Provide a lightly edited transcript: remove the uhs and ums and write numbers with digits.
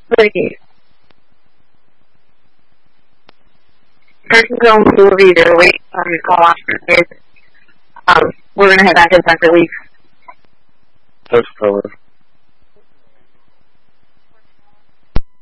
Please. Person going to either wait on the call off for kids. We're going to head back in Dr. Leaf. Thanks, Color.